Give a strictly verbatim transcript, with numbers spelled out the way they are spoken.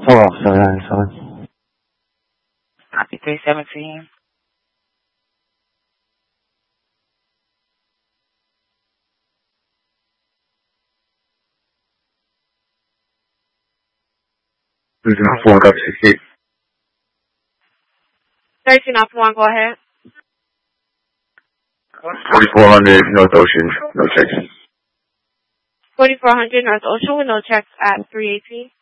Hold on, seven nine seven. Copy three seventeen. Losing off one, copy sixty-eight. thirteen off one, go ahead. forty-four hundred North Ocean, no checks. forty-four hundred North Ocean with no checks at three eighteen.